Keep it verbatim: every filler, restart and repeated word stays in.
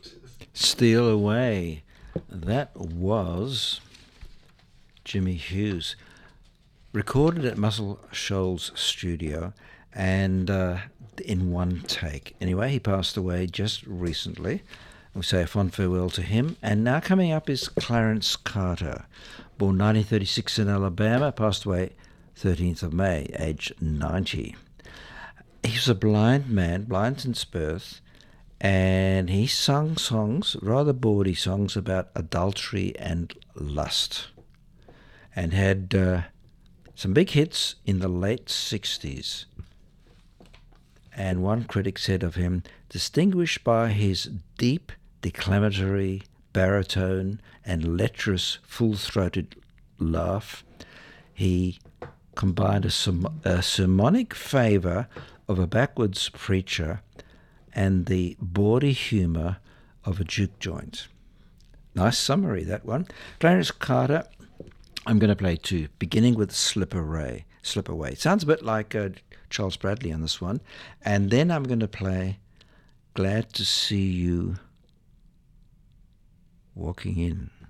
Steal Away. That was Jimmy Hughes, recorded at Muscle Shoals Studio and uh, in one take. Anyway, he passed away just recently. We say a fond farewell to him. And now coming up is Clarence Carter, born nineteen thirty-six in Alabama, passed away thirteenth of May, age ninety. He was a blind man, blind since birth, and he sung songs, rather bawdy songs, about adultery and lust, and had uh, some big hits in the late sixties. And one critic said of him, distinguished by his deep, declamatory baritone and lecherous, full-throated laugh, he combined a, serm- a sermonic favour of a backwards preacher and the bawdy humour of a juke joint. Nice summary, that one. Clarence Carter, I'm going to play two, beginning with Slip Away. Slip Away. Sounds a bit like uh, Charles Bradley on this one. And then I'm going to play Glad to See You Walking In.